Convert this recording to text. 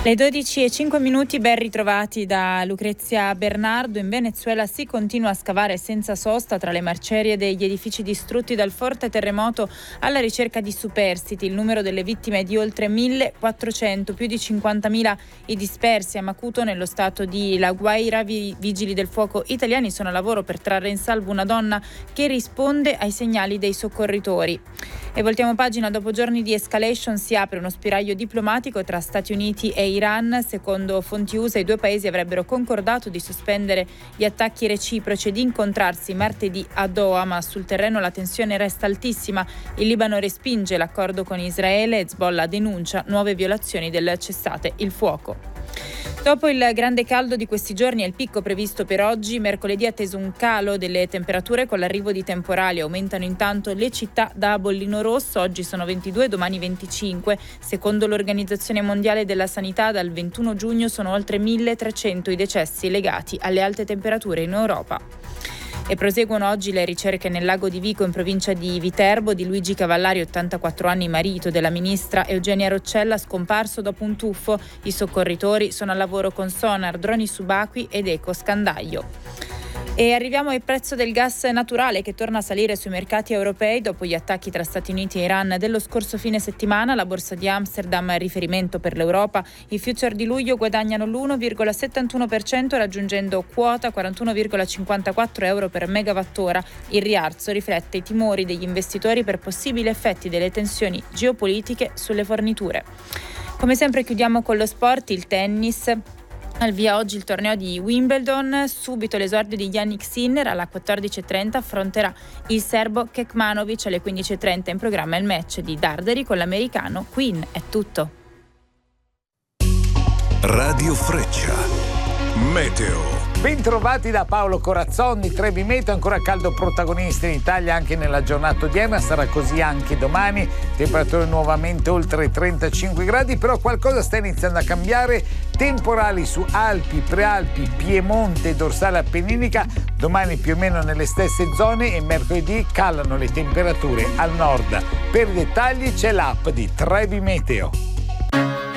Le 12:05, ben ritrovati da Lucrezia Bernardo. In Venezuela si continua a scavare senza sosta tra le macerie degli edifici distrutti dal forte terremoto alla ricerca di superstiti. Il numero delle vittime è di oltre 1.400, più di 50.000 i dispersi. A Macuto, nello stato di La Guaira, vigili del fuoco italiani sono a lavoro per trarre in salvo una donna che risponde ai segnali dei soccorritori. E voltiamo pagina. Dopo giorni di escalation si apre uno spiraglio diplomatico tra Stati Uniti e Iran. Secondo fonti USA, i due paesi avrebbero concordato di sospendere gli attacchi reciproci e di incontrarsi martedì a Doha, ma sul terreno la tensione resta altissima. Il Libano respinge l'accordo con Israele, Hezbollah denuncia nuove violazioni del cessate il fuoco. Dopo il grande caldo di questi giorni e il picco previsto per oggi, mercoledì è atteso un calo delle temperature con l'arrivo di temporali. Aumentano intanto le città da bollino rosso, oggi sono 22, domani 25. Secondo l'Organizzazione Mondiale della Sanità, dal 21 giugno sono oltre 1.300 i decessi legati alle alte temperature in Europa. E proseguono oggi le ricerche nel lago di Vico, in provincia di Viterbo, di Luigi Cavallari, 84 anni, marito della ministra Eugenia Roccella, scomparso dopo un tuffo. I soccorritori sono al lavoro con sonar, droni subacquei ed ecoscandaglio. E arriviamo al prezzo del gas naturale, che torna a salire sui mercati europei dopo gli attacchi tra Stati Uniti e Iran dello scorso fine settimana. La borsa di Amsterdam, riferimento per l'Europa, i future di luglio guadagnano l'1,71%, raggiungendo quota 41,54 euro per megawattora. Il rialzo riflette i timori degli investitori per possibili effetti delle tensioni geopolitiche sulle forniture. Come sempre chiudiamo con lo sport, il tennis. Al via oggi il torneo di Wimbledon, subito l'esordio di Jannik Sinner. Alla 14:30 affronterà il serbo Kekmanovic. Alle 15:30 in programma il match di Darderi con l'americano Quinn. È tutto. Radio Freccia, meteo. Bentrovati da Paolo Corazzoni. Trevi Meteo ancora caldo protagonista in Italia anche nella giornata odierna, sarà così anche domani, temperature nuovamente oltre 35 gradi, però qualcosa sta iniziando a cambiare, temporali su Alpi, Prealpi, Piemonte e dorsale appenninica, domani più o meno nelle stesse zone e mercoledì calano le temperature al nord. Per i dettagli c'è l'app di Trevi Meteo.